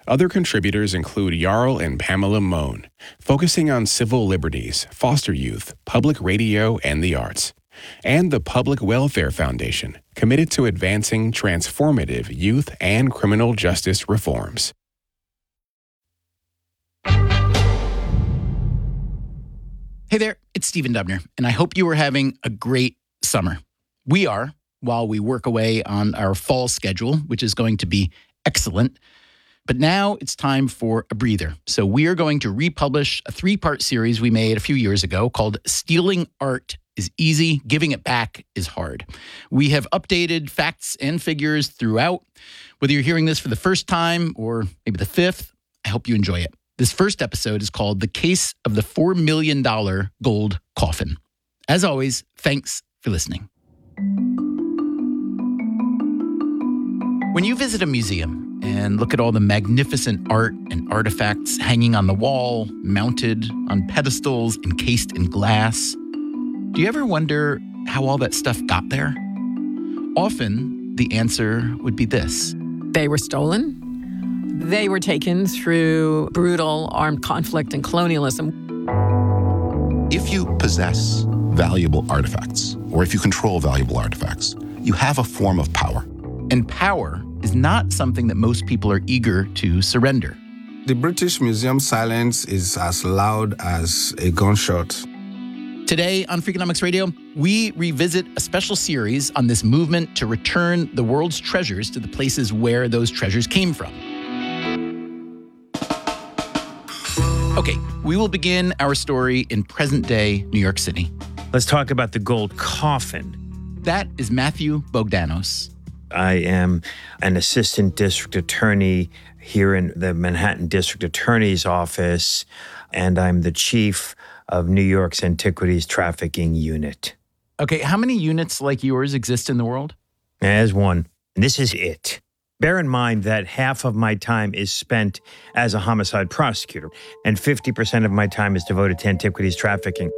Other contributors include Jarl and Pamela Mohn, focusing on civil liberties, foster youth, public radio, and the arts. And the Public Welfare Foundation, committed to advancing transformative youth and criminal justice reforms. Hey there, it's Stephen Dubner, and I hope you are having a great summer. We are, while we work away on our fall schedule, which is going to be excellent. But now it's time for a breather. So we are going to republish a 3-part series we made a few years ago called Stealing Art is Easy, Giving It Back is Hard. We have updated facts and figures throughout. Whether you're hearing this for the first time or maybe the 5th, I hope you enjoy it. This first episode is called The Case of the $4 Million Gold Coffin. As always, thanks for listening. When you visit a museum and look at all the magnificent art and artifacts hanging on the wall, mounted on pedestals, encased in glass, do you ever wonder how all that stuff got there? Often, the answer would be this. They were stolen. They were taken through brutal armed conflict and colonialism. If you possess valuable artifacts, or if you control valuable artifacts, you have a form of power. And power is not something that most people are eager to surrender. The British Museum silence is as loud as a gunshot. Today on Freakonomics Radio, we revisit a special series on this movement to return the world's treasures to the places where those treasures came from. Okay, we will begin our story in present-day New York City. Let's talk about the gold coffin. That is Matthew Bogdanos. I am an assistant district attorney here in the Manhattan District Attorney's Office, and I'm the chief of New York's Antiquities Trafficking Unit. Okay, how many units like yours exist in the world? As one. And this is it. Bear in mind that half of my time is spent as a homicide prosecutor, and 50% of my time is devoted to antiquities trafficking.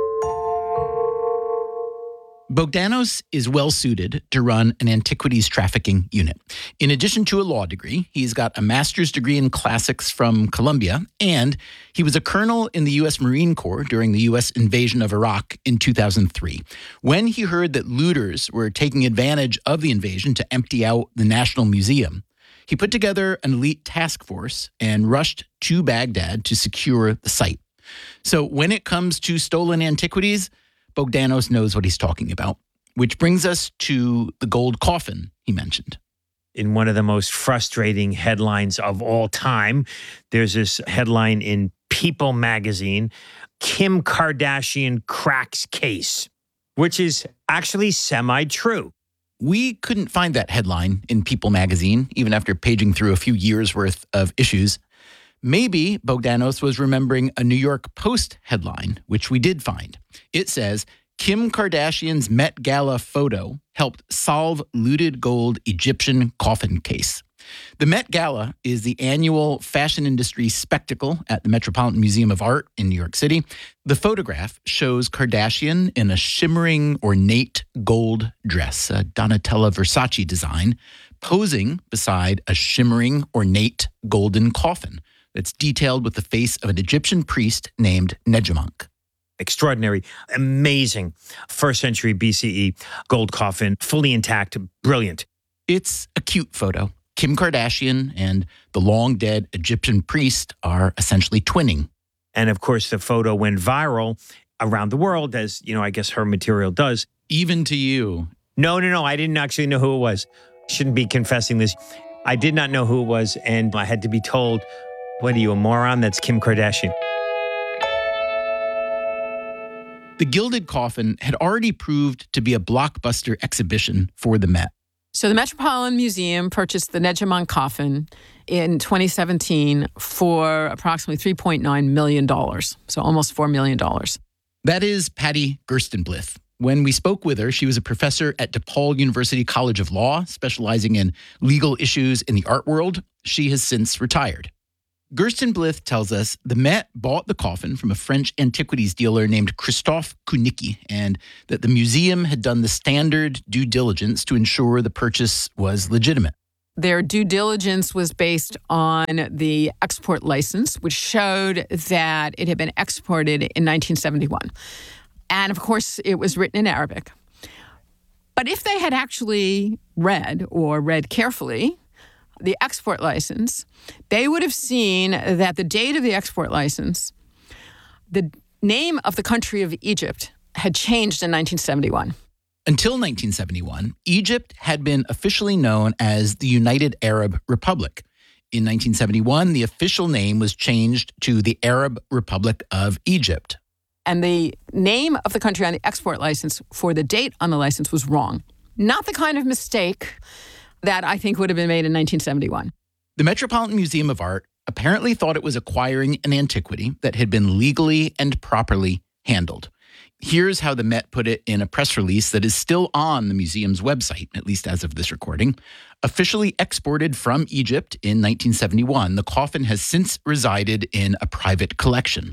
Bogdanos is well-suited to run an antiquities trafficking unit. In addition to a law degree, he's got a master's degree in classics from Columbia, and he was a colonel in the U.S. Marine Corps during the U.S. invasion of Iraq in 2003. When he heard that looters were taking advantage of the invasion to empty out the National Museum, he put together an elite task force and rushed to Baghdad to secure the site. So when it comes to stolen antiquities, Bogdanos knows what he's talking about, which brings us to the gold coffin he mentioned. In one of the most frustrating headlines of all time, there's this headline in People magazine, Kim Kardashian cracks case, which is actually semi-true. We couldn't find that headline in People magazine, even after paging through a few years' worth of issues. Maybe Bogdanos was remembering a New York Post headline, which we did find. It says, Kim Kardashian's Met Gala photo helped solve looted gold Egyptian coffin case. The Met Gala is the annual fashion industry spectacle at the Metropolitan Museum of Art in New York City. The photograph shows Kardashian in a shimmering, ornate gold dress, a Donatella Versace design, posing beside a shimmering, ornate golden coffin that's detailed with the face of an Egyptian priest named Nejamonk. Extraordinary, amazing, 1st century BCE gold coffin, fully intact, brilliant. It's a cute photo. Kim Kardashian and the long-dead Egyptian priest are essentially twinning. And of course, the photo went viral around the world, as, I guess her material does. Even to you. No, I didn't actually know who it was. Shouldn't be confessing this. I did not know who it was, and I had to be told, what are you, a moron? That's Kim Kardashian. The gilded coffin had already proved to be a blockbuster exhibition for the Met. So the Metropolitan Museum purchased the Nejamonk coffin in 2017 for approximately $3.9 million, so almost $4 million. That is Patty Gerstenblith. When we spoke with her, she was a professor at DePaul University College of Law, specializing in legal issues in the art world. She has since retired. Gerstenblith tells us the Met bought the coffin from a French antiquities dealer named Christophe Kounicki, and that the museum had done the standard due diligence to ensure the purchase was legitimate. Their due diligence was based on the export license, which showed that it had been exported in 1971. And of course, it was written in Arabic. But if they had actually read carefully the export license, they would have seen that the date of the export license, the name of the country of Egypt had changed in 1971. Until 1971, Egypt had been officially known as the United Arab Republic. In 1971, the official name was changed to the Arab Republic of Egypt. And the name of the country on the export license for the date on the license was wrong. Not the kind of mistake that I think would have been made in 1971. The Metropolitan Museum of Art apparently thought it was acquiring an antiquity that had been legally and properly handled. Here's how the Met put it in a press release that is still on the museum's website, at least as of this recording. Officially exported from Egypt in 1971, the coffin has since resided in a private collection.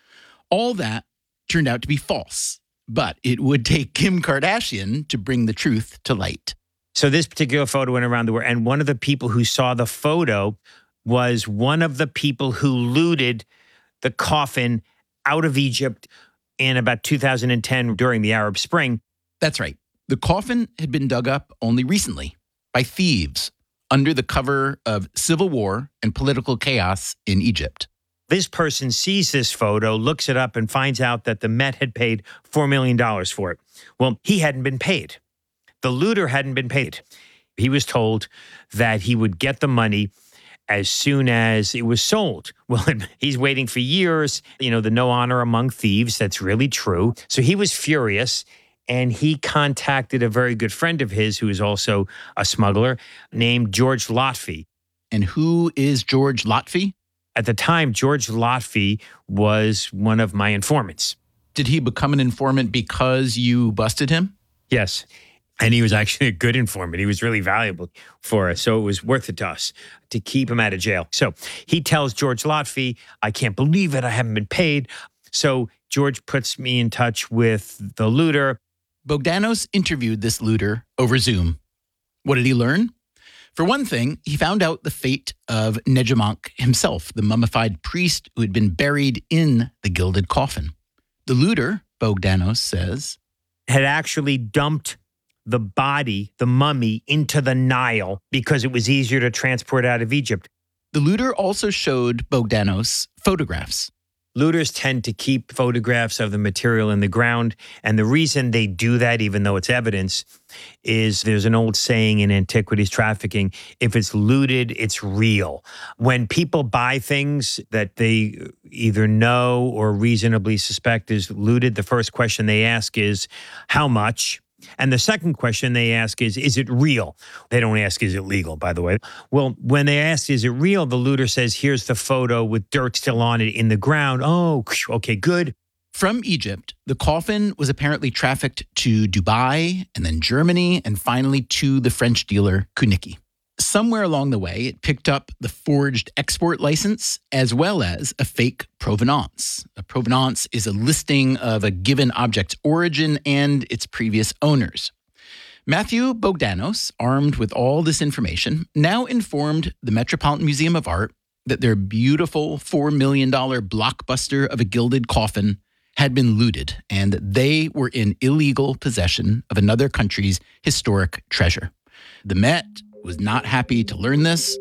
All that turned out to be false, but it would take Kim Kardashian to bring the truth to light. So this particular photo went around the world, and one of the people who saw the photo was one of the people who looted the coffin out of Egypt in about 2010 during the Arab Spring. That's right. The coffin had been dug up only recently by thieves under the cover of civil war and political chaos in Egypt. This person sees this photo, looks it up, and finds out that the Met had paid $4 million for it. Well, he hadn't been paid. The looter hadn't been paid. He was told that he would get the money as soon as it was sold. Well, he's waiting for years. The no honor among thieves. That's really true. So he was furious, and he contacted a very good friend of his who is also a smuggler named George Lotfi. And who is George Lotfi? At the time, George Lotfi was one of my informants. Did he become an informant because you busted him? Yes. And he was actually a good informant. He was really valuable for us. So it was worth it to us to keep him out of jail. So he tells George Lotfi, I can't believe it. I haven't been paid. So George puts me in touch with the looter. Bogdanos interviewed this looter over Zoom. What did he learn? For one thing, he found out the fate of Nejamank himself, the mummified priest who had been buried in the gilded coffin. The looter, Bogdanos says, had actually dumped the body, the mummy, into the Nile because it was easier to transport out of Egypt. The looter also showed Bogdanos photographs. Looters tend to keep photographs of the material in the ground. And the reason they do that, even though it's evidence, is there's an old saying in antiquities trafficking, if it's looted, it's real. When people buy things that they either know or reasonably suspect is looted, the first question they ask is, how much? And the second question they ask is it real? They don't ask, is it legal, by the way? Well, when they ask, is it real? The looter says, here's the photo with dirt still on it in the ground. Oh, okay, good. From Egypt, the coffin was apparently trafficked to Dubai and then Germany and finally to the French dealer Kunicki. Somewhere along the way, it picked up the forged export license as well as a fake provenance. A provenance is a listing of a given object's origin and its previous owners. Matthew Bogdanos, armed with all this information, now informed the Metropolitan Museum of Art that their beautiful $4 million blockbuster of a gilded coffin had been looted and that they were in illegal possession of another country's historic treasure. The Met was not happy to learn this.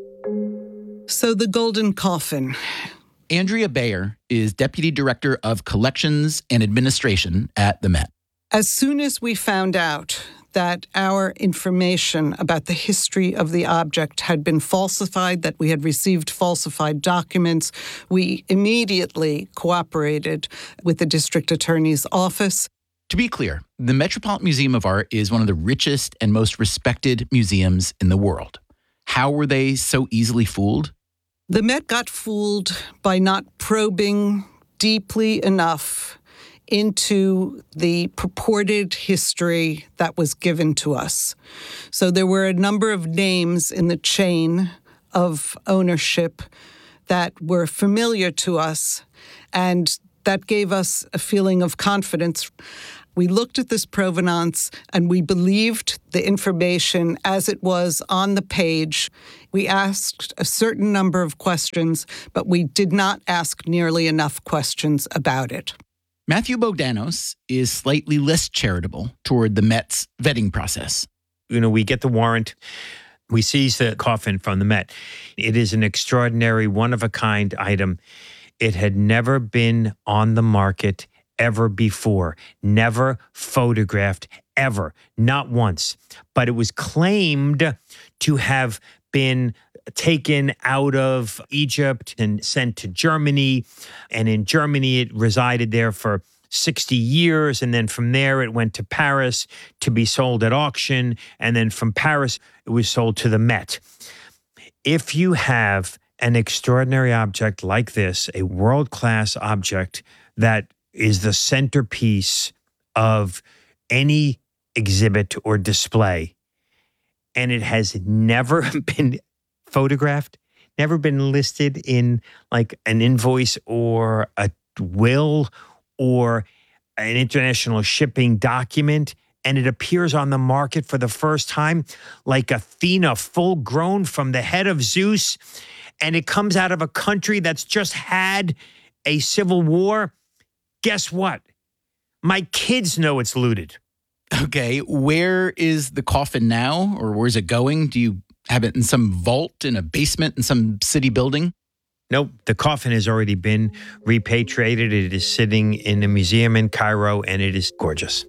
So the golden coffin. Andrea Bayer is Deputy Director of Collections and Administration at the Met. As soon as we found out that our information about the history of the object had been falsified, that we had received falsified documents, we immediately cooperated with the district attorney's office. To be clear, the Metropolitan Museum of Art is one of the richest and most respected museums in the world. How were they so easily fooled? The Met got fooled by not probing deeply enough into the purported history that was given to us. So there were a number of names in the chain of ownership that were familiar to us, and that gave us a feeling of confidence. We looked at this provenance and we believed the information as it was on the page. We asked a certain number of questions, but we did not ask nearly enough questions about it. Matthew Bogdanos is slightly less charitable toward the Met's vetting process. We get the warrant. We seize the coffin from the Met. It is an extraordinary, one-of-a-kind item. It had never been on the market ever before, never photographed ever, not once. But it was claimed to have been taken out of Egypt and sent to Germany. And in Germany, it resided there for 60 years. And then from there, it went to Paris to be sold at auction. And then from Paris, it was sold to the Met. If you have an extraordinary object like this, a world-class object that is the centerpiece of any exhibit or display, and it has never been photographed, never been listed in like an invoice or a will or an international shipping document, and it appears on the market for the first time like Athena, full grown from the head of Zeus, and it comes out of a country that's just had a civil war, guess what? My kids know it's looted. Okay, where is the coffin now, or where's it going? Do you have it in some vault in a basement in some city building? Nope, the coffin has already been repatriated. It is sitting in a museum in Cairo, and it is gorgeous.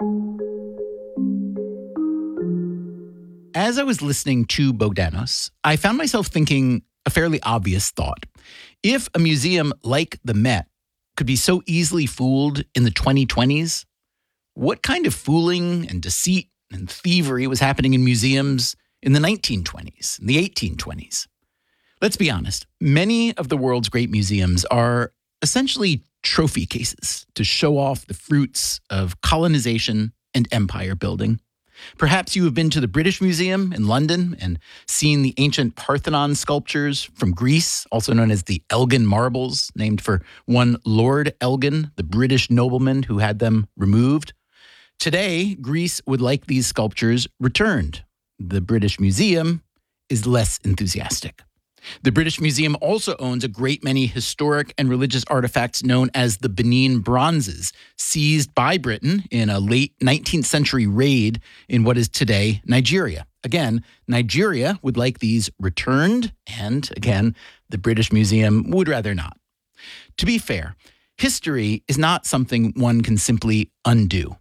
As I was listening to Bogdanos, I found myself thinking a fairly obvious thought. If a museum like the Met could be so easily fooled in the 2020s, what kind of fooling and deceit and thievery was happening in museums in the 1920s and the 1820s? Let's be honest, many of the world's great museums are essentially trophy cases to show off the fruits of colonization and empire building. Perhaps you have been to the British Museum in London and seen the ancient Parthenon sculptures from Greece, also known as the Elgin Marbles, named for one Lord Elgin, the British nobleman who had them removed. Today, Greece would like these sculptures returned. The British Museum is less enthusiastic. The British Museum also owns a great many historic and religious artifacts known as the Benin Bronzes, seized by Britain in a late 19th century raid in what is today Nigeria. Again, Nigeria would like these returned, and again, the British Museum would rather not. To be fair, history is not something one can simply undo.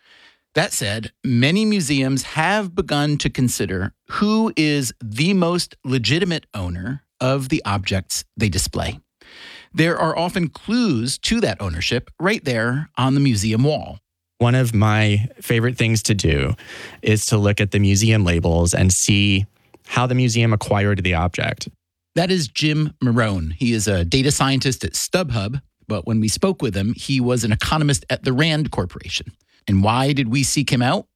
That said, many museums have begun to consider who is the most legitimate owner of the objects they display. There are often clues to that ownership right there on the museum wall. One of my favorite things to do is to look at the museum labels and see how the museum acquired the object. That is Jim Marone. He is a data scientist at StubHub, but when we spoke with him, he was an economist at the Rand Corporation. And why did we seek him out?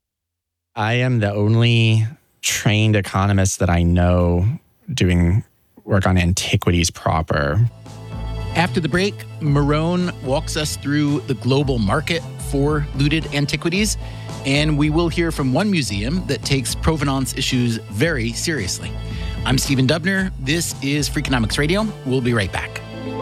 I am the only trained economist that I know doing work on antiquities proper. After the break, Marone walks us through the global market for looted antiquities, and we will hear from one museum that takes provenance issues very seriously. I'm Stephen Dubner. This is Freakonomics Radio. We'll be right back.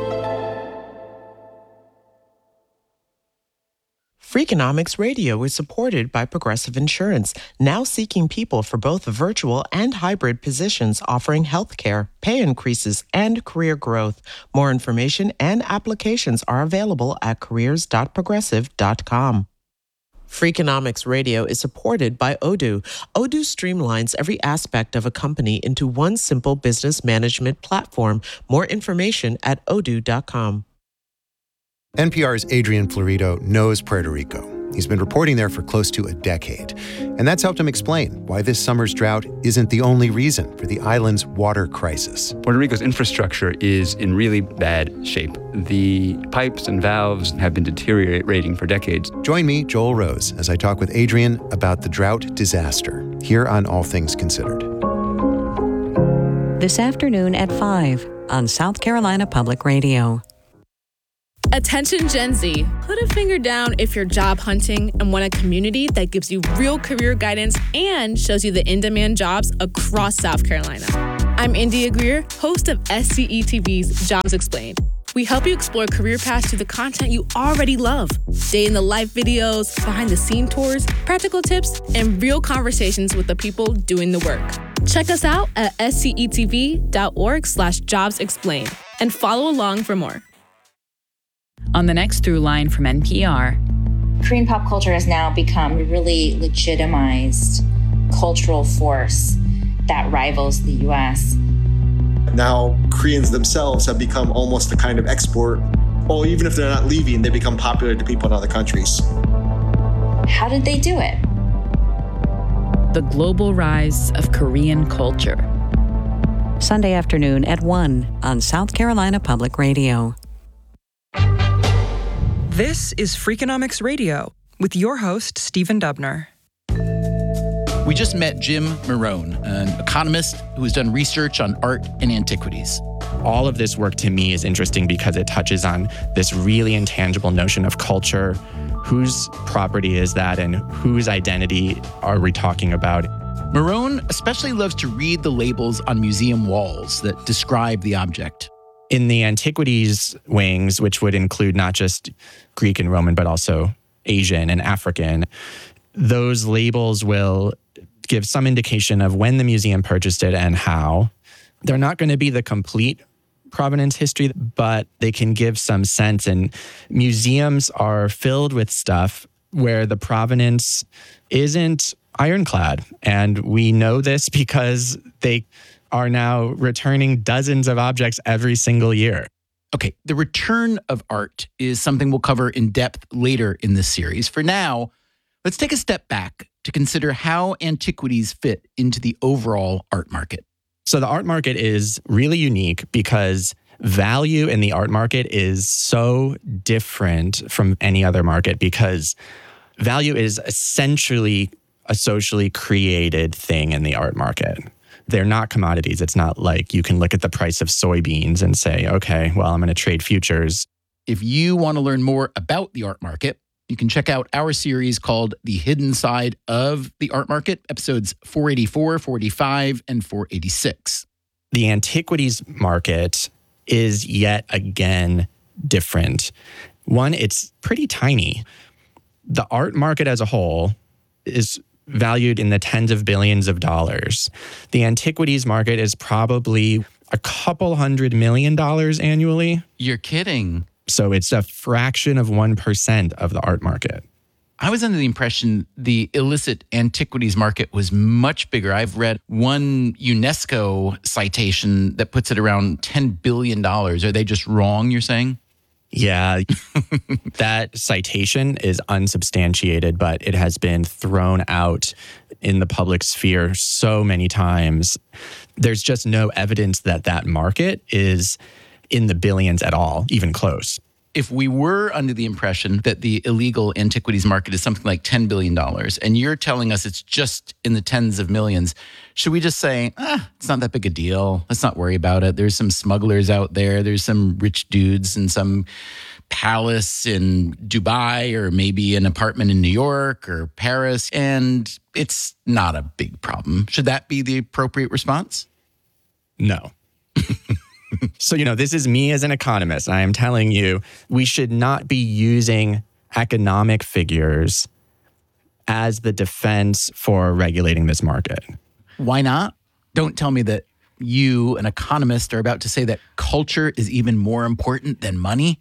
Freakonomics Radio is supported by Progressive Insurance, now seeking people for both virtual and hybrid positions offering healthcare, pay increases, and career growth. More information and applications are available at careers.progressive.com. Freakonomics Radio is supported by Odoo. Odoo streamlines every aspect of a company into one simple business management platform. More information at odoo.com. NPR's Adrian Florido knows Puerto Rico. He's been reporting there for close to a decade. And that's helped him explain why this summer's drought isn't the only reason for the island's water crisis. Puerto Rico's infrastructure is in really bad shape. The pipes and valves have been deteriorating for decades. Join me, Joel Rose, as I talk with Adrian about the drought disaster, here on All Things Considered. This afternoon at 5 on South Carolina Public Radio. Attention Gen Z, put a finger down if you're job hunting and want a community that gives you real career guidance and shows you the in-demand jobs across South Carolina. I'm India Greer, host of SCE TV's Jobs Explained. We help you explore career paths through the content you already love. Day in the life videos, behind the scene tours, practical tips, and real conversations with the people doing the work. Check us out at scetv.org/jobsexplained and follow along for more. On the next through line from NPR, Korean pop culture has now become a really legitimized cultural force that rivals the US. Now Koreans themselves have become almost a kind of export. Well, even if they're not leaving, they become popular to people in other countries. How did they do it? the global rise of Korean culture. Sunday afternoon at 1 on South Carolina Public Radio. This is Freakonomics Radio with your host, Stephen Dubner. We just met Jim Marone, an economist who has done research on art and antiquities. All of this work to me is interesting because it touches on this really intangible notion of culture. Whose property is that and whose identity are we talking about? Marone especially loves to read the labels on museum walls that describe the object. In the antiquities wings, which would include not just Greek and Roman, but also Asian and African, those labels will give some indication of when the museum purchased it and how. They're not going to be the complete provenance history, but they can give some sense. And museums are filled with stuff where the provenance isn't ironclad. And we know this because they are now returning dozens of objects every single year. Okay, the return of art is something we'll cover in depth later in this series. For now, let's take a step back to consider how antiquities fit into the overall art market. So the art market is really unique because value in the art market is so different from any other market because value is essentially a socially created thing in the art market. They're not commodities. It's not like you can look at the price of soybeans and say, okay, well, I'm going to trade futures. If you want to learn more about the art market, you can check out our series called The Hidden Side of the Art Market, episodes 484, 485, and 486. The antiquities market is yet again different. One, it's pretty tiny. The art market as a whole is valued in the tens of billions of dollars. The antiquities market is probably a couple $100 million annually. You're kidding. So it's a fraction of 1% of the art market. I was under the impression the illicit antiquities market was much bigger. I've read one UNESCO citation that puts it around $10 billion. Are they just wrong, you're saying? Yeah, that citation is unsubstantiated, but it has been thrown out in the public sphere so many times. There's just no evidence that that market is in the billions at all, even close. If we were under the impression that the illegal antiquities market is something like $10 billion, and you're telling us it's just in the tens of millions, should we just say, it's not that big a deal. Let's not worry about it. There's some smugglers out there. There's some rich dudes in some palace in Dubai or maybe an apartment in New York or Paris, and it's not a big problem. Should that be the appropriate response? No. So, this is me as an economist. I am telling you, we should not be using economic figures as the defense for regulating this market. Why not? Don't tell me that you, an economist, are about to say that culture is even more important than money.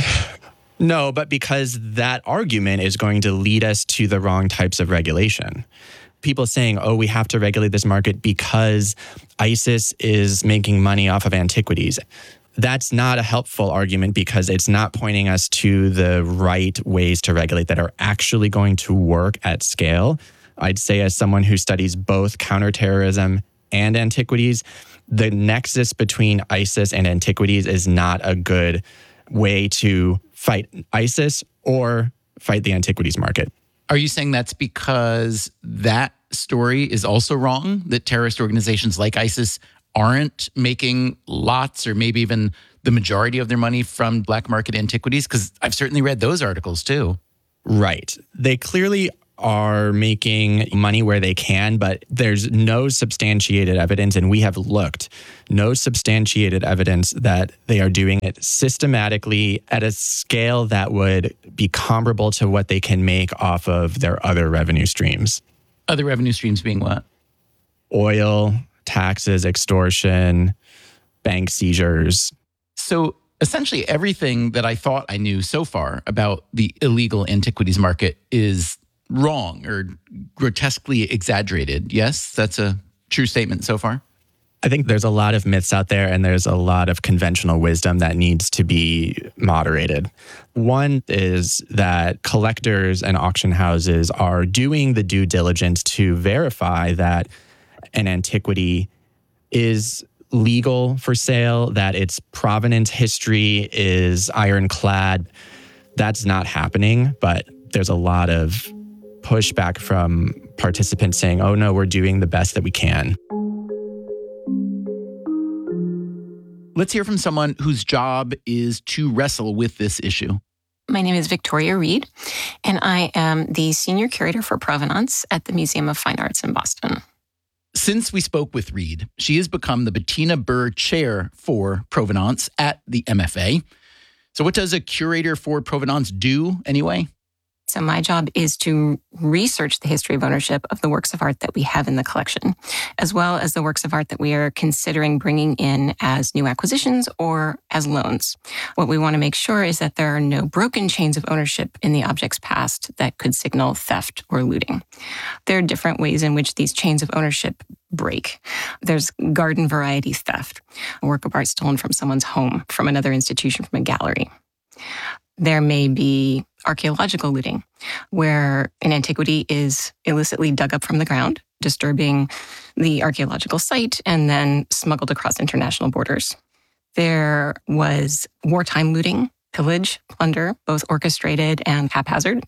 No, but because that argument is going to lead us to the wrong types of regulation. People saying, we have to regulate this market because ISIS is making money off of antiquities. That's not a helpful argument because it's not pointing us to the right ways to regulate that are actually going to work at scale. I'd say as someone who studies both counterterrorism and antiquities, the nexus between ISIS and antiquities is not a good way to fight ISIS or fight the antiquities market. Are you saying that's because that story is also wrong? That terrorist organizations like ISIS aren't making lots or maybe even the majority of their money from black market antiquities? Because I've certainly read those articles too. Right. They clearly are making money where they can, but there's no substantiated evidence, and we have looked, no substantiated evidence that they are doing it systematically at a scale that would be comparable to what they can make off of their other revenue streams. Other revenue streams being what? Oil, taxes, extortion, bank seizures. So essentially everything that I thought I knew so far about the illegal antiquities market is wrong or grotesquely exaggerated. Yes, that's a true statement so far. I think there's a lot of myths out there, and there's a lot of conventional wisdom that needs to be moderated. One is that collectors and auction houses are doing the due diligence to verify that an antiquity is legal for sale, that its provenance history is ironclad. That's not happening, but there's a lot of pushback from participants saying, oh no, we're doing the best that we can. Let's hear from someone whose job is to wrestle with this issue. My name is Victoria Reed, and I am the Senior Curator for Provenance at the Museum of Fine Arts in Boston. Since we spoke with Reed, she has become the Bettina Burr Chair for Provenance at the MFA. So what does a curator for Provenance do anyway? So my job is to research the history of ownership of the works of art that we have in the collection, as well as the works of art that we are considering bringing in as new acquisitions or as loans. What we want to make sure is that there are no broken chains of ownership in the object's past that could signal theft or looting. There are different ways in which these chains of ownership break. There's garden variety theft, a work of art stolen from someone's home, from another institution, from a gallery. There may be archaeological looting, where an antiquity is illicitly dug up from the ground, disturbing the archaeological site, and then smuggled across international borders. There was wartime looting, pillage, plunder, both orchestrated and haphazard.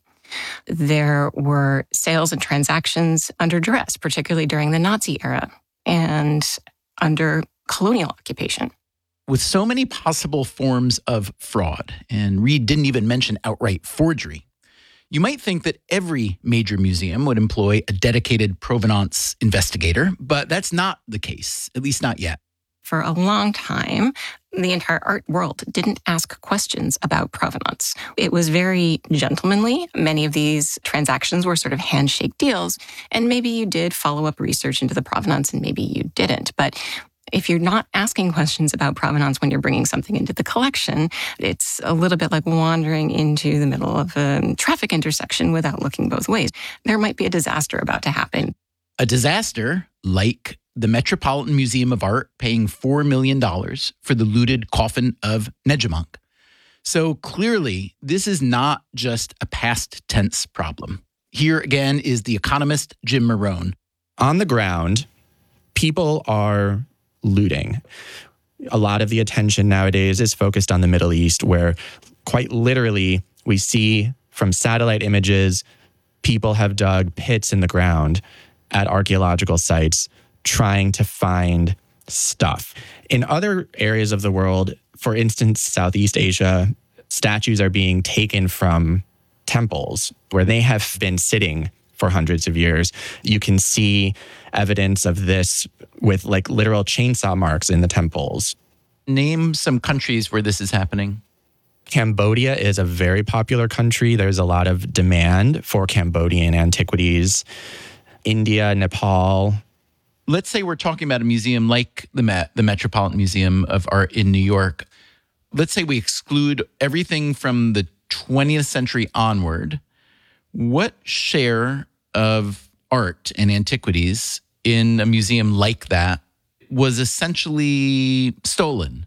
There were sales and transactions under duress, particularly during the Nazi era and under colonial occupation. With so many possible forms of fraud, and Reed didn't even mention outright forgery, you might think that every major museum would employ a dedicated provenance investigator, but that's not the case, at least not yet. For a long time, the entire art world didn't ask questions about provenance. It was very gentlemanly. Many of these transactions were sort of handshake deals, and maybe you did follow-up research into the provenance and maybe you didn't. But if you're not asking questions about provenance when you're bringing something into the collection, it's a little bit like wandering into the middle of a traffic intersection without looking both ways. There might be a disaster about to happen. A disaster like the Metropolitan Museum of Art paying $4 million for the looted coffin of Nejamonk. So clearly, this is not just a past tense problem. Here again is the economist Jim Marone. On the ground, people are looting. A lot of the attention nowadays is focused on the Middle East, where quite literally we see from satellite images, people have dug pits in the ground at archaeological sites trying to find stuff. In other areas of the world, for instance, Southeast Asia, statues are being taken from temples where they have been sitting for hundreds of years. You can see evidence of this with like literal chainsaw marks in the temples. Name some countries where this is happening. Cambodia is a very popular country. There's a lot of demand for Cambodian antiquities. India, Nepal. Let's say we're talking about a museum like the Metropolitan Museum of Art in New York. Let's say we exclude everything from the 20th century onward. What share of art and antiquities in a museum like that was essentially stolen?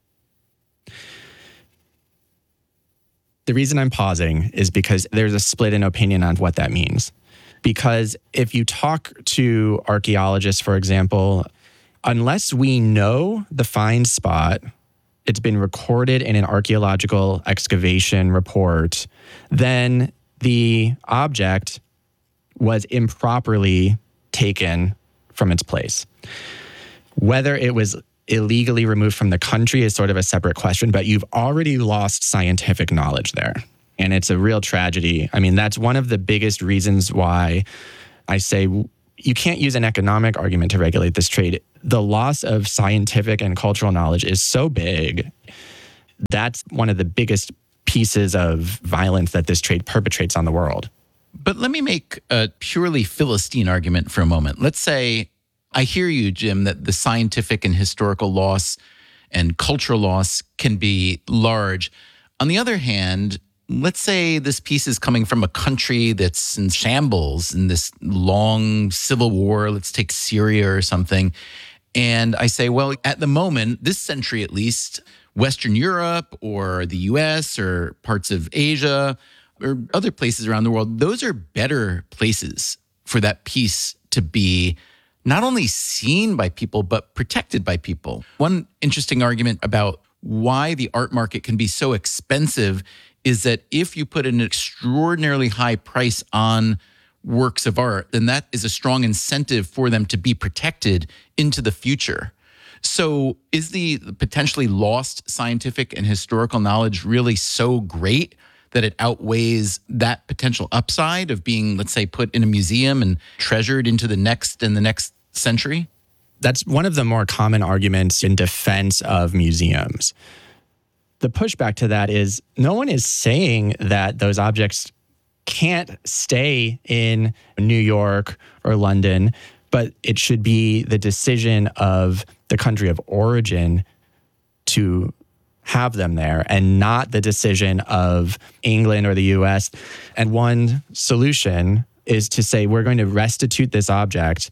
The reason I'm pausing is because there's a split in opinion on what that means. Because if you talk to archaeologists, for example, unless we know the find spot, it's been recorded in an archaeological excavation report, then the object was improperly taken from its place. Whether it was illegally removed from the country is sort of a separate question, but you've already lost scientific knowledge there. And it's a real tragedy. I mean, that's one of the biggest reasons why I say you can't use an economic argument to regulate this trade. The loss of scientific and cultural knowledge is so big. That's one of the biggest pieces of violence that this trade perpetrates on the world. But let me make a purely Philistine argument for a moment. Let's say I hear you, Jim, that the scientific and historical loss and cultural loss can be large. On the other hand, let's say this piece is coming from a country that's in shambles in this long civil war. Let's take Syria or something. And I say, well, at the moment, this century at least, Western Europe or the US or parts of Asia or other places around the world, those are better places for that piece to be not only seen by people, but protected by people. One interesting argument about why the art market can be so expensive is that if you put an extraordinarily high price on works of art, then that is a strong incentive for them to be protected into the future. So is the potentially lost scientific and historical knowledge really so great that it outweighs that potential upside of being, let's say, put in a museum and treasured into the next century? That's one of the more common arguments in defense of museums. The pushback to that is no one is saying that those objects can't stay in New York or London, but it should be the decision of the country of origin to have them there and not the decision of England or the US. And one solution is to say, we're going to restitute this object,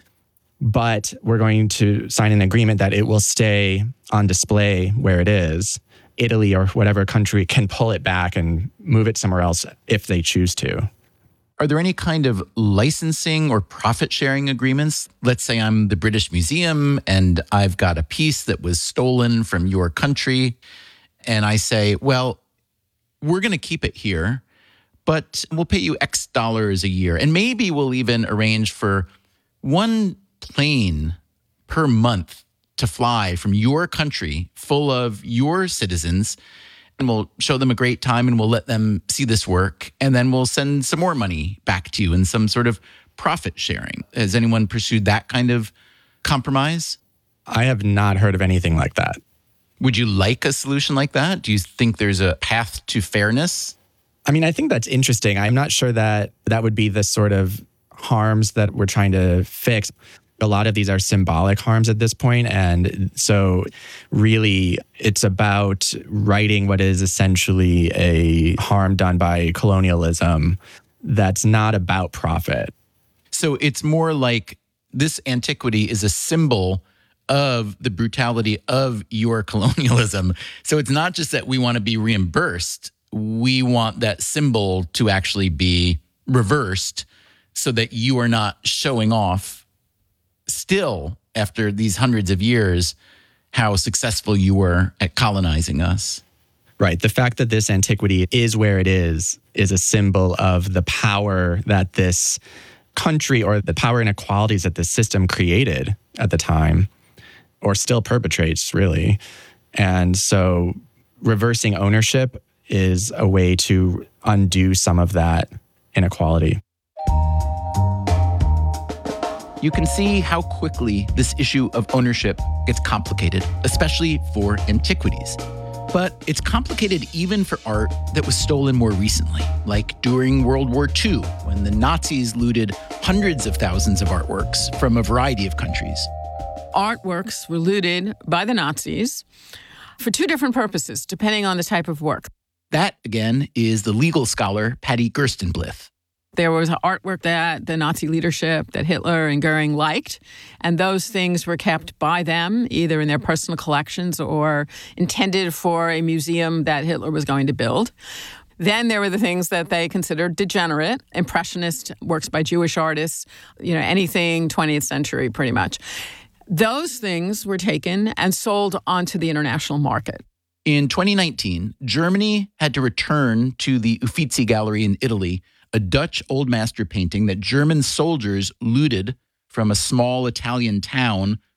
but we're going to sign an agreement that it will stay on display where it is. Italy or whatever country can pull it back and move it somewhere else if they choose to. Are there any kind of licensing or profit-sharing agreements? Let's say I'm the British Museum and I've got a piece that was stolen from your country, and I say, well, we're going to keep it here, but we'll pay you X dollars a year. And maybe we'll even arrange for one plane per month to fly from your country full of your citizens, and we'll show them a great time and we'll let them see this work, and then we'll send some more money back to you in some sort of profit sharing. Has anyone pursued that kind of compromise? I have not heard of anything like that. Would you like a solution like that? Do you think there's a path to fairness? I mean, I think that's interesting. I'm not sure that that would be the sort of harms that we're trying to fix. A lot of these are symbolic harms at this point. And so really it's about righting what is essentially a harm done by colonialism that's not about profit. So it's more like this antiquity is a symbol of the brutality of your colonialism. So it's not just that we want to be reimbursed. We want that symbol to actually be reversed so that you are not showing off still, after these hundreds of years, how successful you were at colonizing us. Right. The fact that this antiquity is where it is a symbol of the power that this country or the power inequalities that this system created at the time, or still perpetrates, really. And so reversing ownership is a way to undo some of that inequality. You can see how quickly this issue of ownership gets complicated, especially for antiquities. But it's complicated even for art that was stolen more recently, like during World War II, when the Nazis looted hundreds of thousands of artworks from a variety of countries. Artworks were looted by the Nazis for two different purposes, depending on the type of work. That, again, is the legal scholar Patty Gerstenblith. There was artwork that the Nazi leadership, that Hitler and Goering liked, and those things were kept by them, either in their personal collections or intended for a museum that Hitler was going to build. Then there were the things that they considered degenerate, impressionist works by Jewish artists, anything 20th century pretty much. Those things were taken and sold onto the international market. In 2019, Germany had to return to the Uffizi Gallery in Italy a Dutch old master painting that German soldiers looted from a small Italian town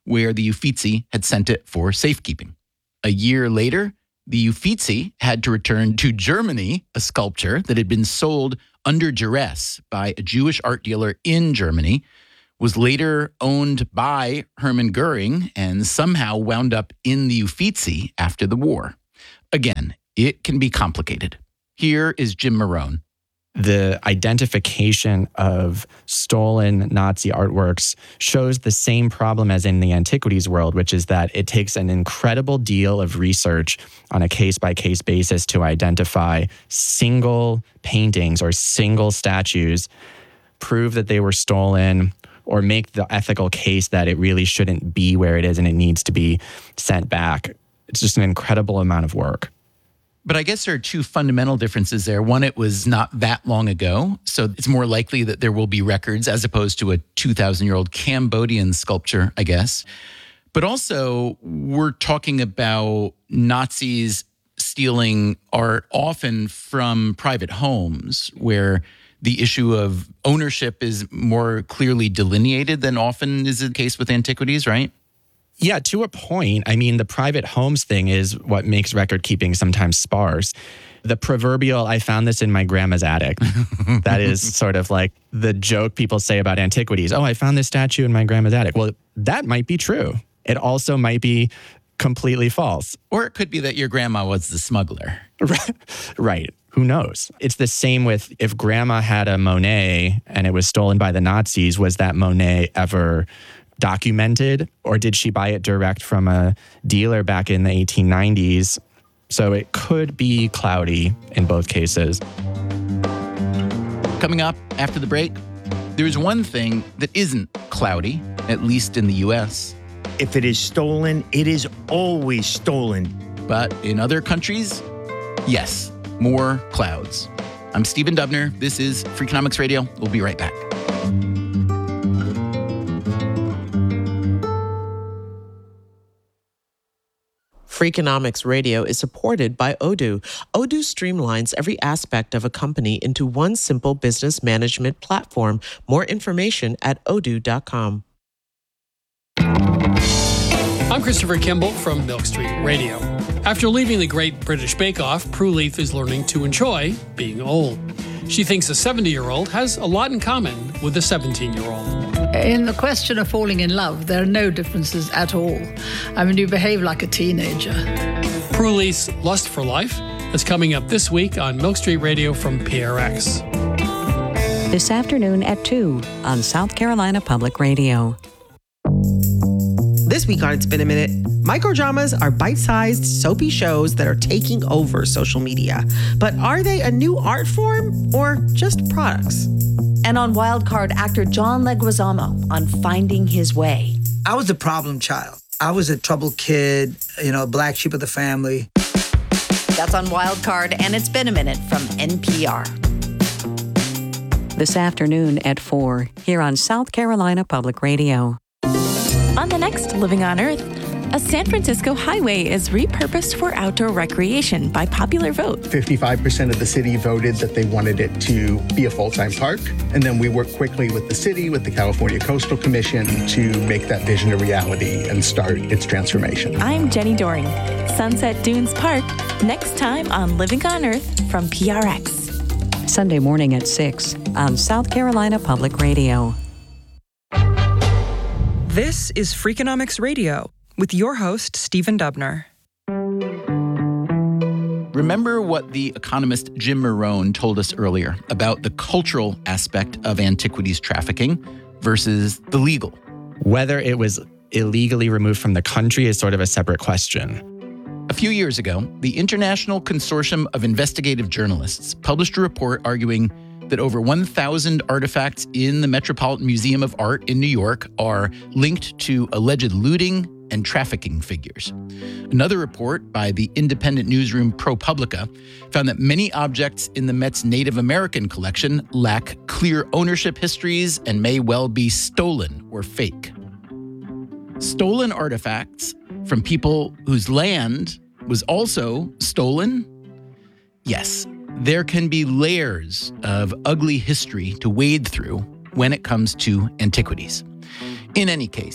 where the Uffizi had sent it for safekeeping. A year later, the Uffizi had to return to Germany a sculpture that had been sold under duress by a Jewish art dealer in Germany, was later owned by Hermann Goering, and somehow wound up in the Uffizi after the war. Again, it can be complicated. Here is Jim Marone. The identification of stolen Nazi artworks shows the same problem as in the antiquities world, which is that it takes an incredible deal of research on a case-by-case basis to identify single paintings or single statues, prove that they were stolen, or make the ethical case that it really shouldn't be where it is and it needs to be sent back. It's just an incredible amount of work. But I guess there are two fundamental differences there. One, it was not that long ago, so it's more likely that there will be records as opposed to a 2,000-year-old Cambodian sculpture, I guess. But also, we're talking about Nazis stealing art often from private homes, where the issue of ownership is more clearly delineated than often is the case with antiquities, right? Yeah, to a point. I mean, the private homes thing is what makes record keeping sometimes sparse. The proverbial, I found this in my grandma's attic. That is sort of like the joke people say about antiquities. Oh, I found this statue in my grandma's attic. Well, that might be true. It also might be completely false. Or it could be that your grandma was the smuggler. Right. Who knows? It's the same with if grandma had a Monet and it was stolen by the Nazis, was that Monet ever documented, or did she buy it direct from a dealer back in the 1890s? So it could be cloudy in both cases. Coming up after the break, there's one thing that isn't cloudy, at least in the U.S. If it is stolen, it is always stolen. But in other countries, yes, more clouds. I'm Stephen Dubner. This is Freakonomics Radio. We'll be right back. Freakonomics Radio is supported by Odoo. Odoo streamlines every aspect of a company into one simple business management platform. More information at odoo.com. I'm Christopher Kimball from Milk Street Radio. After leaving the Great British Bake Off, Prue Leith is learning to enjoy being old. She thinks a 70-year-old has a lot in common with a 17-year-old. In the question of falling in love, there are no differences at all. I mean, you behave like a teenager. Prue Leith's Lust for Life is coming up this week on Milk Street Radio from PRX. This afternoon at 2 on South Carolina Public Radio. This week on It's Been a Minute, microdramas are bite-sized, soapy shows that are taking over social media. But are they a new art form or just products? And on Wildcard, actor John Leguizamo on Finding His Way. I was the problem child. I was a troubled kid, black sheep of the family. That's on Wildcard, and It's Been a Minute from NPR. This afternoon at 4 here on South Carolina Public Radio. On the next Living on Earth, a San Francisco highway is repurposed for outdoor recreation by popular vote. 55% of the city voted that they wanted it to be a full-time park. And then we worked quickly with the city, with the California Coastal Commission to make that vision a reality and start its transformation. I'm Jenny Doring. Sunset Dunes Park, next time on Living on Earth from PRX. Sunday morning at 6 on South Carolina Public Radio. This is Freakonomics Radio with your host, Stephen Dubner. Remember what the economist Jim Marone told us earlier about the cultural aspect of antiquities trafficking versus the legal? Whether it was illegally removed from the country is sort of a separate question. A few years ago, the International Consortium of Investigative Journalists published a report arguing that over 1,000 artifacts in the Metropolitan Museum of Art in New York are linked to alleged looting and trafficking figures. Another report by the independent newsroom ProPublica found that many objects in the Met's Native American collection lack clear ownership histories and may well be stolen or fake. Stolen artifacts from people whose land was also stolen? Yes. There can be layers of ugly history to wade through when it comes to antiquities. In any case,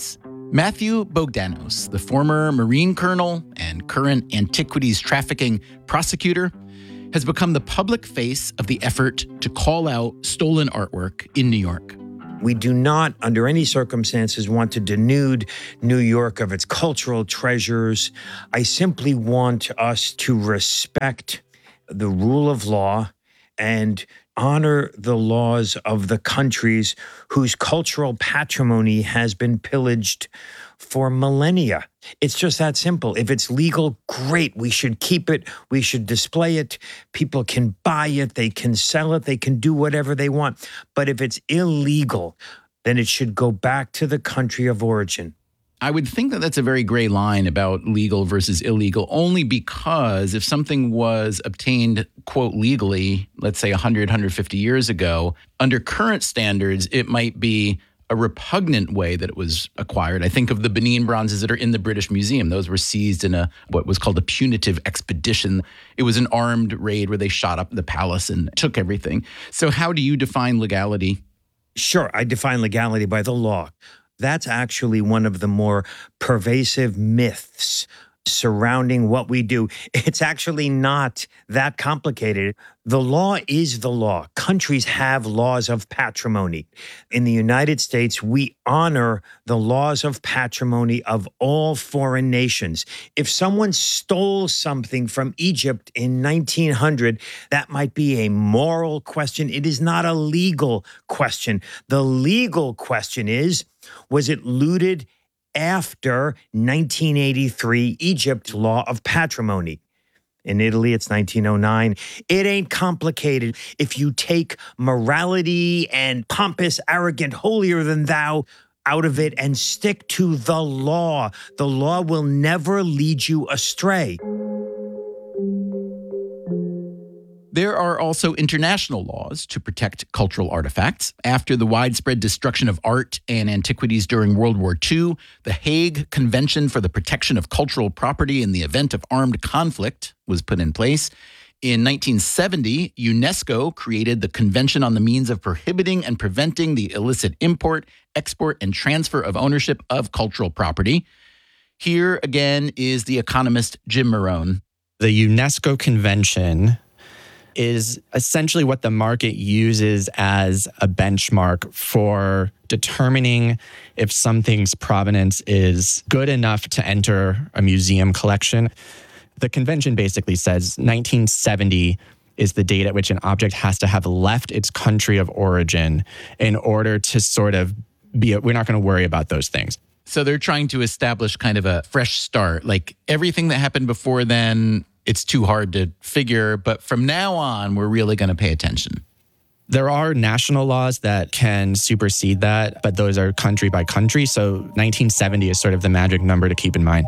Matthew Bogdanos, the former Marine colonel and current antiquities trafficking prosecutor, has become the public face of the effort to call out stolen artwork in New York. We do not, under any circumstances, want to denude New York of its cultural treasures. I simply want us to respect the rule of law and honor the laws of the countries whose cultural patrimony has been pillaged for millennia. It's just that simple. If it's legal, great. We should keep it. We should display it. People can buy it. They can sell it. They can do whatever they want. But if it's illegal, then it should go back to the country of origin. I would think that that's a very gray line about legal versus illegal, only because if something was obtained, quote, legally, let's say 100, 150 years ago, under current standards, it might be a repugnant way that it was acquired. I think of the Benin bronzes that are in the British Museum. Those were seized in what was called a punitive expedition. It was an armed raid where they shot up the palace and took everything. So how do you define legality? Sure, I define legality by the law. That's actually one of the more pervasive myths surrounding what we do. It's actually not that complicated. The law is the law. Countries have laws of patrimony. In the United States, we honor the laws of patrimony of all foreign nations. If someone stole something from Egypt in 1900, that might be a moral question. It is not a legal question. The legal question is, was it looted after 1983 Egypt law of patrimony? In Italy, it's 1909. It ain't complicated. If you take morality and pompous, arrogant, holier than thou out of it and stick to the law will never lead you astray. There are also international laws to protect cultural artifacts. After the widespread destruction of art and antiquities during World War II, the Hague Convention for the Protection of Cultural Property in the Event of Armed Conflict was put in place. In 1970, UNESCO created the Convention on the Means of Prohibiting and Preventing the Illicit Import, Export, and Transfer of Ownership of Cultural Property. Here again is the economist Jim Morone. The UNESCO Convention is essentially what the market uses as a benchmark for determining if something's provenance is good enough to enter a museum collection. The convention basically says 1970 is the date at which an object has to have left its country of origin in order to sort of we're not going to worry about those things. So they're trying to establish kind of a fresh start, like everything that happened before then, it's too hard to figure, but from now on, we're really going to pay attention. There are national laws that can supersede that, but those are country by country. So 1970 is sort of the magic number to keep in mind.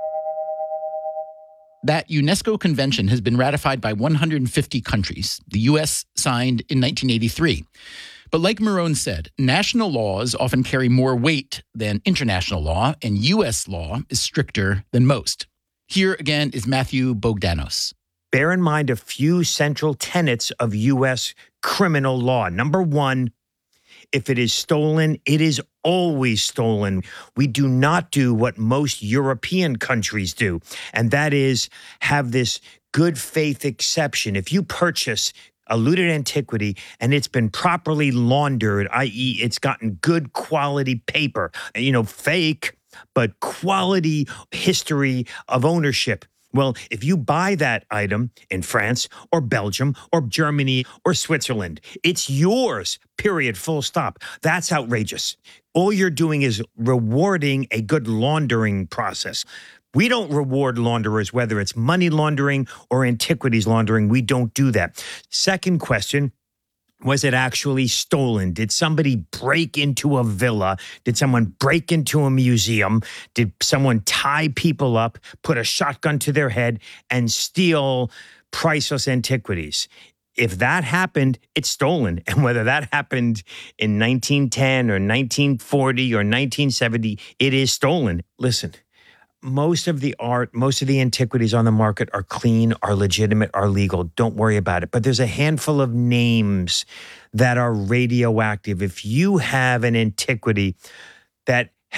That UNESCO convention has been ratified by 150 countries. The U.S. signed in 1983. But like Morone said, national laws often carry more weight than international law, and U.S. law is stricter than most. Here again is Matthew Bogdanos. Bear in mind a few central tenets of U.S. criminal law. Number one, if it is stolen, it is always stolen. We do not do what most European countries do, and that is have this good faith exception. If you purchase a looted antiquity and it's been properly laundered, i.e. it's gotten good quality paper, fake, but quality history of ownership. Well, if you buy that item in France or Belgium or Germany or Switzerland, it's yours, period, full stop. That's outrageous. All you're doing is rewarding a good laundering process. We don't reward launderers, whether it's money laundering or antiquities laundering. We don't do that. Second question. Was it actually stolen? Did somebody break into a villa? Did someone break into a museum? Did someone tie people up, put a shotgun to their head, and steal priceless antiquities? If that happened, it's stolen. And whether that happened in 1910 or 1940 or 1970, it is stolen. Listen. Most of the art, most of the antiquities on the market are clean, are legitimate, are legal. Don't worry about it. But there's a handful of names that are radioactive. If you have an antiquity that has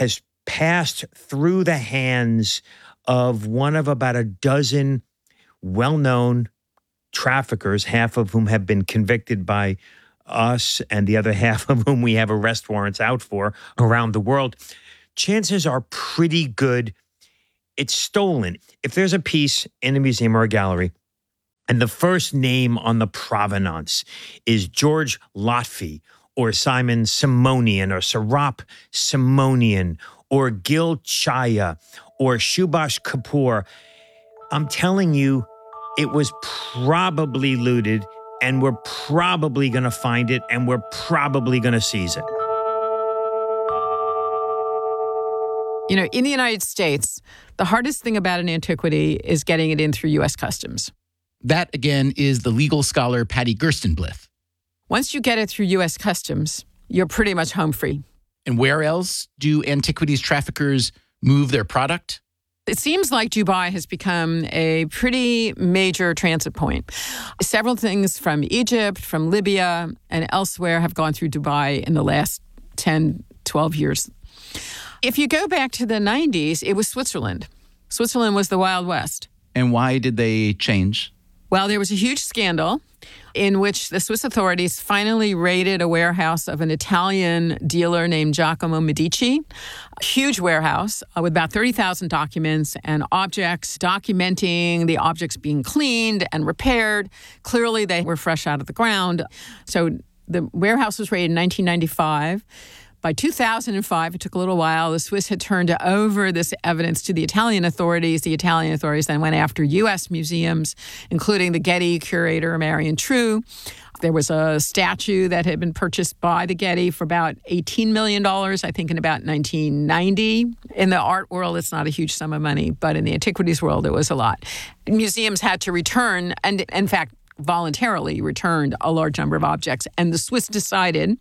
passed through the hands of one of about a dozen well-known traffickers, half of whom have been convicted by us and the other half of whom we have arrest warrants out for around the world, chances are pretty good it's stolen. If there's a piece in a museum or a gallery and the first name on the provenance is George Lotfi or Simon Simonian or Sarap Simonian or Gil Chaya or Subhash Kapoor, I'm telling you, it was probably looted, and we're probably going to find it, and we're probably going to seize it. You know, in the United States, the hardest thing about an antiquity is getting it in through U.S. Customs. That, again, is the legal scholar Patty Gerstenblith. Once you get it through U.S. Customs, you're pretty much home free. And where else do antiquities traffickers move their product? It seems like Dubai has become a pretty major transit point. Several things from Egypt, from Libya, and elsewhere have gone through Dubai in the last 10, 12 years. If you go back to the 90s, it was Switzerland. Switzerland was the Wild West. And why did they change? Well, there was a huge scandal in which the Swiss authorities finally raided a warehouse of an Italian dealer named Giacomo Medici, a huge warehouse with about 30,000 documents and objects, documenting the objects being cleaned and repaired. Clearly, they were fresh out of the ground. So the warehouse was raided in 1995. By 2005, it took a little while, the Swiss had turned over this evidence to the Italian authorities. The Italian authorities then went after U.S. museums, including the Getty curator, Marion True. There was a statue that had been purchased by the Getty for about $18 million, I think in about 1990. In the art world, it's not a huge sum of money, but in the antiquities world, it was a lot. Museums had to return, and in fact, voluntarily returned a large number of objects. And the Swiss decided,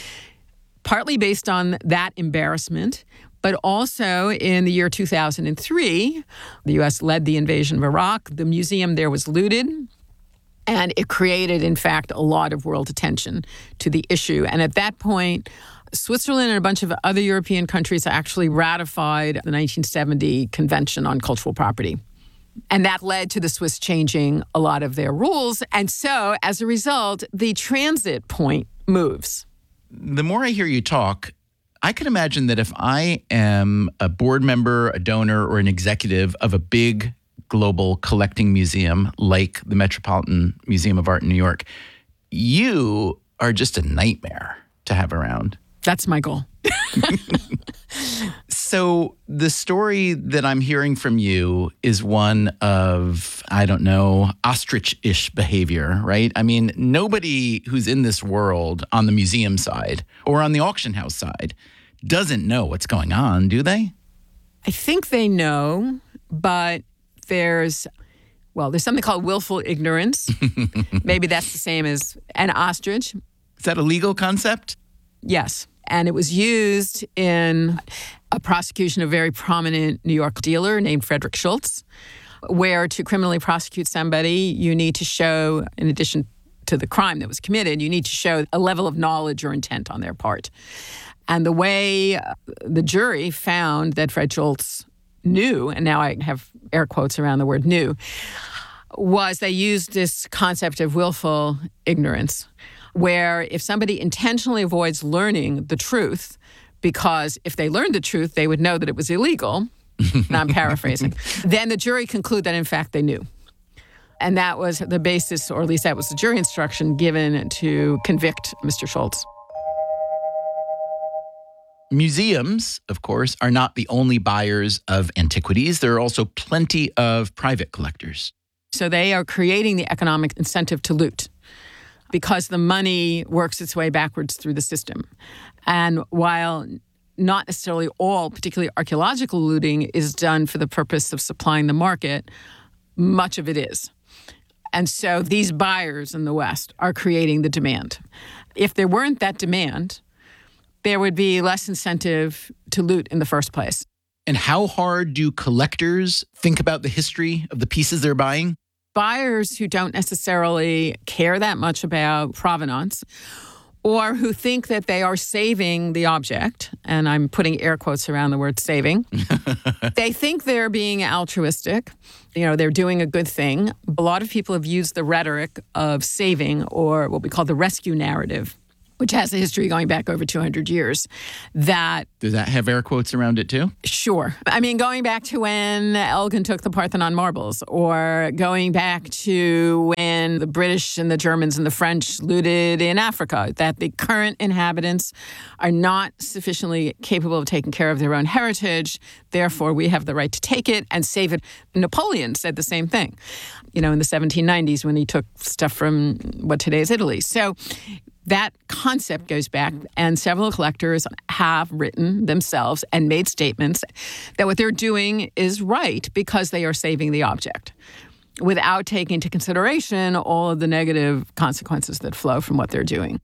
partly based on that embarrassment, but also in the year 2003, the U.S. led the invasion of Iraq. The museum there was looted, and it created, in fact, a lot of world attention to the issue. And at that point, Switzerland and a bunch of other European countries actually ratified the 1970 Convention on Cultural Property. And that led to the Swiss changing a lot of their rules. And so, as a result, the transit point moves. The more I hear you talk, I can imagine that if I am a board member, a donor, or an executive of a big global collecting museum like the Metropolitan Museum of Art in New York, you are just a nightmare to have around. That's my goal. So the story that I'm hearing from you is one of, I don't know, ostrich-ish behavior, right? I mean, nobody who's in this world on the museum side or on the auction house side doesn't know what's going on, do they? I think they know, but there's something called willful ignorance. Maybe that's the same as an ostrich. Is that a legal concept? Yes. And it was used in a prosecution of a very prominent New York dealer named Frederick Schultz, where to criminally prosecute somebody, you need to show, in addition to the crime that was committed, you need to show a level of knowledge or intent on their part. And the way the jury found that Fred Schultz knew, and now I have air quotes around the word knew, was they used this concept of willful ignorance, where if somebody intentionally avoids learning the truth, because if they learned the truth, they would know that it was illegal, and I'm paraphrasing, then the jury conclude that, in fact, they knew. And that was the basis, or at least that was the jury instruction given to convict Mr. Schultz. Museums, of course, are not the only buyers of antiquities. There are also plenty of private collectors. So they are creating the economic incentive to loot, because the money works its way backwards through the system. And while not necessarily all, particularly archaeological looting, is done for the purpose of supplying the market, much of it is. And so these buyers in the West are creating the demand. If there weren't that demand, there would be less incentive to loot in the first place. And how hard do collectors think about the history of the pieces they're buying? Buyers who don't necessarily care that much about provenance, or who think that they are saving the object, and I'm putting air quotes around the word saving. They think they're being altruistic. They're doing a good thing. A lot of people have used the rhetoric of saving, or what we call the rescue narrative, which has a history going back over 200 years. Does that have air quotes around it too? Sure. I mean, going back to when Elgin took the Parthenon marbles, or going back to when the British and the Germans and the French looted in Africa, that the current inhabitants are not sufficiently capable of taking care of their own heritage. Therefore, we have the right to take it and save it. Napoleon said the same thing, in the 1790s when he took stuff from what today is Italy. So that concept goes back, and several collectors have written themselves and made statements that what they're doing is right because they are saving the object, without taking into consideration all of the negative consequences that flow from what they're doing.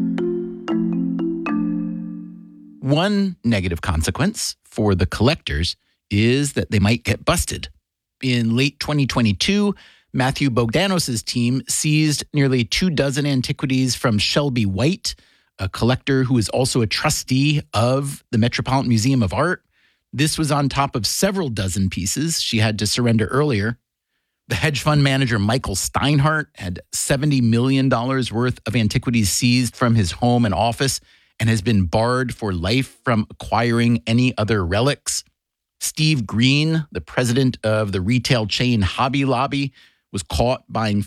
One negative consequence for the collectors is that they might get busted. In late 2022, Matthew Bogdanos' team seized nearly 24 antiquities from Shelby White, a collector who is also a trustee of the Metropolitan Museum of Art. This was on top of several dozen pieces she had to surrender earlier. The hedge fund manager Michael Steinhardt had $70 million worth of antiquities seized from his home and office and has been barred for life from acquiring any other relics. Steve Green, the president of the retail chain Hobby Lobby, was caught buying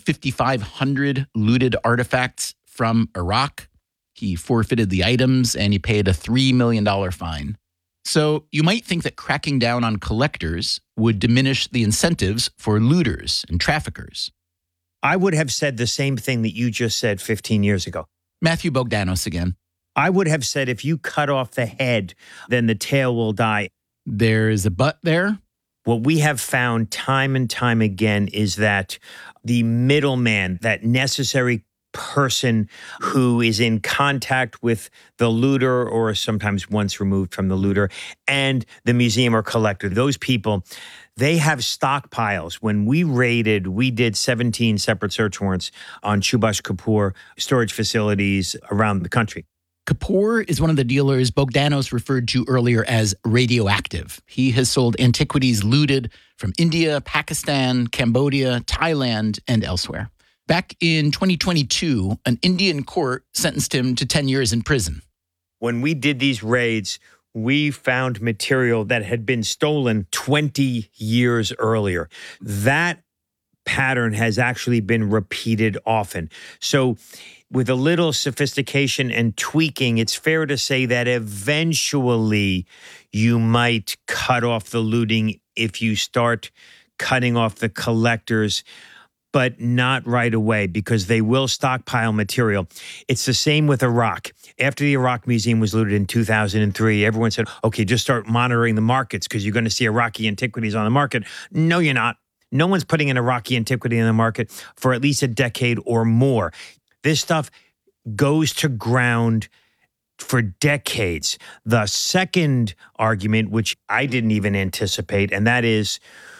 5,500 looted artifacts from Iraq. He forfeited the items and he paid a $3 million fine. So you might think that cracking down on collectors would diminish the incentives for looters and traffickers. I would have said the same thing that you just said 15 years ago. Matthew Bogdanos again. I would have said if you cut off the head, then the tail will die. There's a but there. What we have found time and time again is that the middleman, that necessary person who is in contact with the looter or sometimes once removed from the looter and the museum or collector, those people, they have stockpiles. When we raided, we did 17 separate search warrants on Subhash Kapoor storage facilities around the country. Kapoor is one of the dealers Bogdanos referred to earlier as radioactive. He has sold antiquities looted from India, Pakistan, Cambodia, Thailand, and elsewhere. Back in 2022, an Indian court sentenced him to 10 years in prison. When we did these raids, we found material that had been stolen 20 years earlier. That pattern has actually been repeated often. So with a little sophistication and tweaking, it's fair to say that eventually you might cut off the looting if you start cutting off the collectors, but not right away because they will stockpile material. It's the same with Iraq. After the Iraq Museum was looted in 2003, everyone said, okay, just start monitoring the markets because you're going to see Iraqi antiquities on the market. No, you're not. No one's putting an Iraqi antiquity in the market for at least a decade or more. This stuff goes to ground for decades. The second argument, which I didn't even anticipate, and that is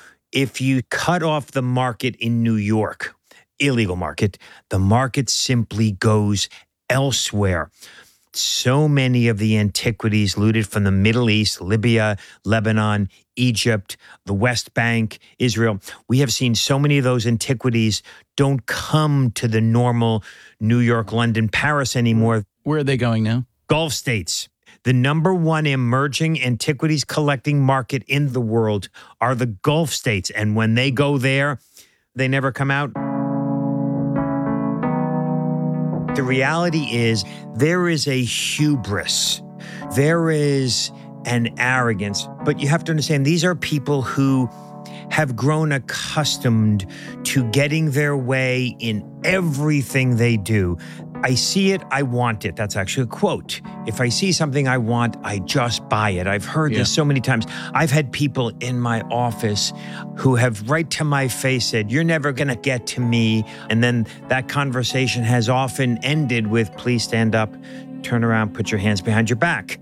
if you cut off the market in New York, illegal market, the market simply goes elsewhere. So many of the antiquities looted from the Middle East, Libya, Lebanon, Egypt, the West Bank, Israel, we have seen so many of those antiquities don't come to the normal New York, London, Paris anymore. Where are they going now? Gulf states. The number one emerging antiquities collecting market in the world are the Gulf states. And when they go there, they never come out. The reality is there is a hubris. There is an arrogance. But you have to understand, these are people who have grown accustomed to getting their way in everything they do. I see it, I want it. That's actually a quote. If I see something I want, I just buy it. I've heard this so many times. I've had people in my office who have right to my face said, you're never going to get to me. And then that conversation has often ended with, please stand up, turn around, put your hands behind your back.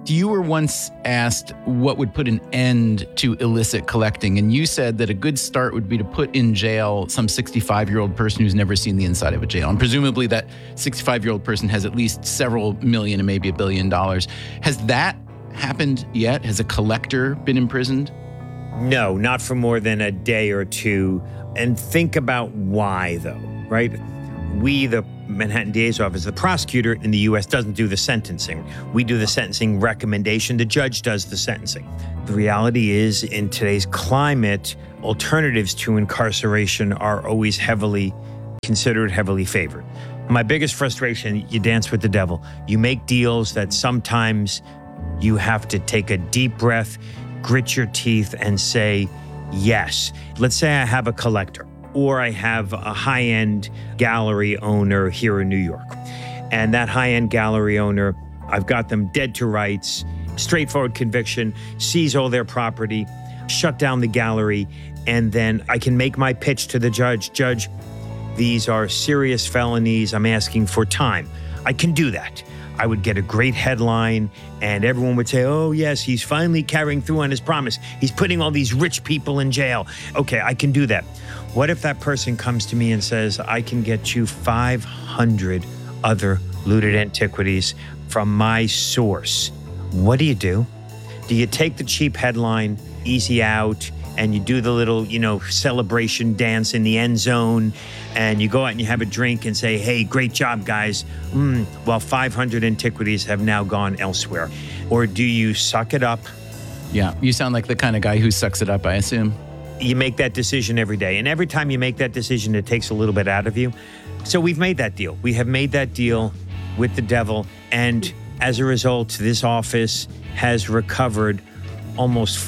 you were once asked what would put an end to illicit collecting, and you said that a good start would be to put in jail some 65-year-old person who's never seen the inside of a jail. And presumably that 65-year-old person has at least several million and maybe $1 billion. Has that happened yet? Has a collector been imprisoned? No, not for more than a day or two. And think about why, though, right? We, the Manhattan DA's office, the prosecutor in the U.S. doesn't do the sentencing. We do the sentencing recommendation. The judge does the sentencing. The reality is, in today's climate, alternatives to incarceration are always heavily considered, heavily favored. My biggest frustration, you dance with the devil. You make deals that sometimes you have to take a deep breath, grit your teeth, and say, yes. Let's say I have a collector, or I have a high-end gallery owner here in New York. And that high-end gallery owner, I've got them dead to rights, straightforward conviction, seize all their property, shut down the gallery, and then I can make my pitch to the judge. Judge, these are serious felonies. I'm asking for time. I can do that. I would get a great headline, and everyone would say, oh, yes, he's finally carrying through on his promise. He's putting all these rich people in jail. Okay, I can do that. What if that person comes to me and says, I can get you 500 other looted antiquities from my source? What do? Do you take the cheap headline, easy out, and you do the little, celebration dance in the end zone, and you go out and you have a drink and say, hey, great job, guys, while 500 antiquities have now gone elsewhere? Or do you suck it up? Yeah, you sound like the kind of guy who sucks it up, I assume. You make that decision every day. And every time you make that decision, it takes a little bit out of you. So we've made that deal. We have made that deal with the devil. And as a result, this office has recovered almost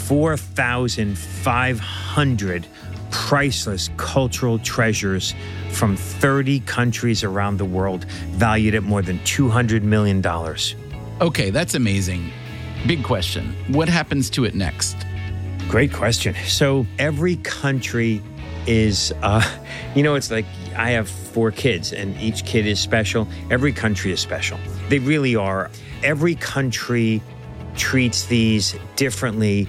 4,500 priceless cultural treasures from 30 countries around the world, valued at more than $200 million. Okay, that's amazing. Big question. What happens to it next? Great question. So every country is, it's like I have 4 kids and each kid is special. Every country is special. They really are. Every country treats these differently.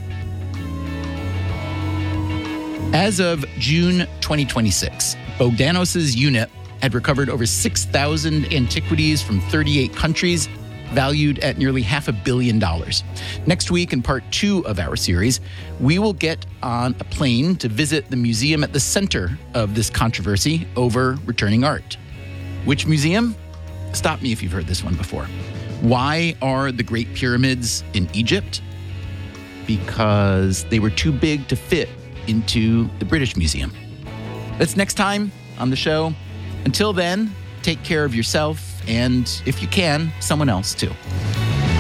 As of June 2026, Bogdanos' unit had recovered over 6,000 antiquities from 38 countries, valued at nearly $500 million. Next week, in part 2 of our series, we will get on a plane to visit the museum at the center of this controversy over returning art. Which museum? Stop me if you've heard this one before. Why are the Great Pyramids in Egypt? Because they were too big to fit into the British Museum. That's next time on the show. Until then, take care of yourself and, if you can, someone else too.